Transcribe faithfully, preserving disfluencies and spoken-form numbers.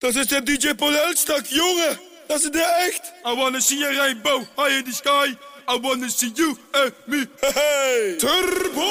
Das ist der D J Paul Elstak, Junge. Das ist der echt. I wanna see a rainbow high in the sky. I wanna see you and me. Hey, hey. Turbo!